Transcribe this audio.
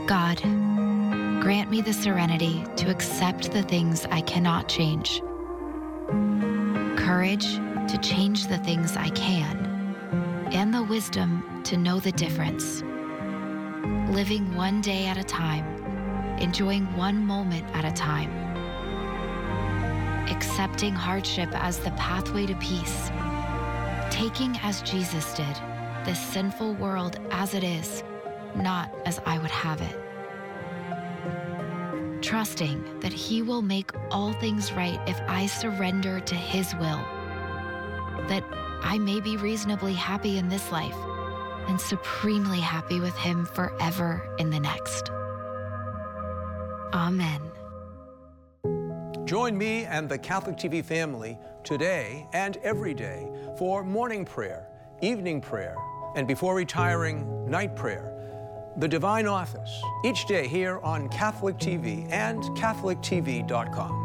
God, grant me the serenity to accept the things I cannot change, courage to change the things I can, and the wisdom to know the difference. Living one day at a time, enjoying one moment at a time, accepting hardship as the pathway to peace, taking as Jesus did, this sinful world as it is, not as I would have it. Trusting that He will make all things right if I surrender to His will, that I may be reasonably happy in this life and supremely happy with Him forever in the next. Amen. Join me and the Catholic TV family today and every day for morning prayer, evening prayer, and before retiring, night prayer. The Divine Office, each day here on Catholic TV and CatholicTV.com.